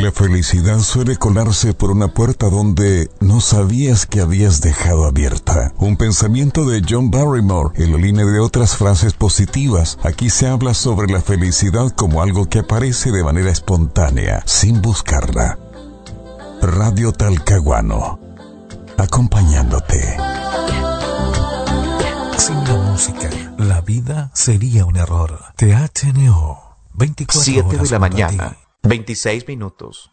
La felicidad suele colarse por una puerta donde no sabías que habías dejado abierta. Un pensamiento de John Barrymore en la línea de otras frases positivas. Aquí se habla sobre la felicidad como algo que aparece de manera espontánea, sin buscarla. Radio Talcahuano, acompañándote. Sin la música, la vida sería un error. THNO, 24 7 horas de la junto a mañana, ti. 26 minutos.